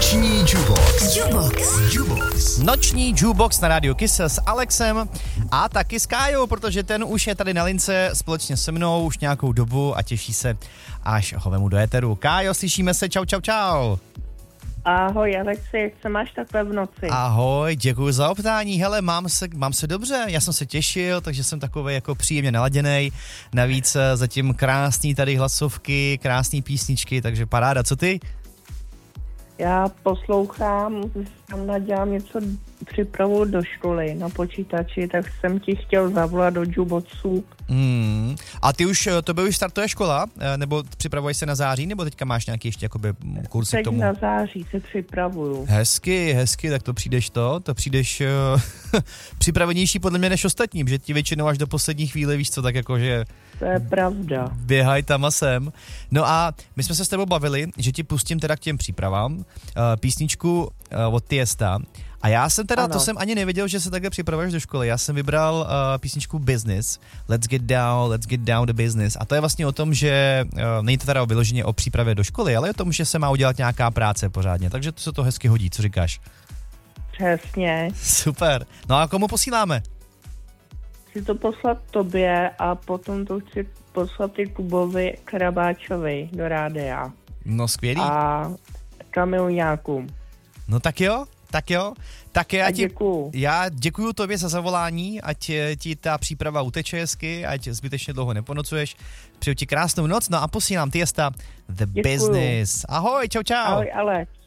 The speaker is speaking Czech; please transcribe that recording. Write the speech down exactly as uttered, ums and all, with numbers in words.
Noční jukebox. Jukebox. Jukebox. Noční jukebox na rádiu Kiss s Alexem a taky s Kájou, protože ten už je tady na lince společně se mnou už nějakou dobu a těší se, až ho vemu do éteru. Kájo, slyšíme se, čau, čau, čau. Ahoj Alexi, jak se máš takhle v noci? Ahoj, děkuji za optání. Hele, mám se, mám se dobře, já jsem se těšil, takže jsem takový jako příjemně naladěnej. Navíc zatím krásný tady hlasovky, krásný písničky, takže paráda, co ty? Já poslouchám, tam nadělám něco, připravu do školy na počítači, tak jsem ti chtěl zavolat do jukeboxu. Hmm. A ty už, to by už startuje škola? Nebo připravuješ se na září? Nebo teďka máš nějaký ještě jakoby kursy Teď k tomu? na září se připravuju. Hezky, hezky, tak to přijdeš to, to přijdeš uh, připravenější podle mě než ostatní, že ti většinou až do poslední chvíle, víš co, tak jako, že To je pravda. běhaj tam a sem. No a my jsme se s tebou bavili, že ti pustím teda k těm přípravám uh, písničku uh, od Tiesta. A já jsem teda, ano. To jsem ani nevěděl, že se takhle připravuješ do školy. Já jsem vybral uh, písničku Business. Let's get down, let's get down to business. A to je vlastně o tom, že uh, není to teda vyloženě o přípravě do školy, ale o tom, že se má udělat nějaká práce pořádně. Takže to se to hezky hodí, co říkáš? Přesně. Super. No a komu posíláme? Chci to poslat tobě a potom to chci poslat i Kubovi Krabáčovi do rádia. No skvělý. A Kamilňákům. No tak jo, tak jo. Tak já, A ti, děkuju. já děkuju tobě za zavolání, ať ti ta příprava uteče hezky, ať zbytečně dlouho neponocuješ. Přeju ti krásnou noc, no a posílám Tiesta The Děkuju. Business. Ahoj, čau, čau. Ahoj Alex.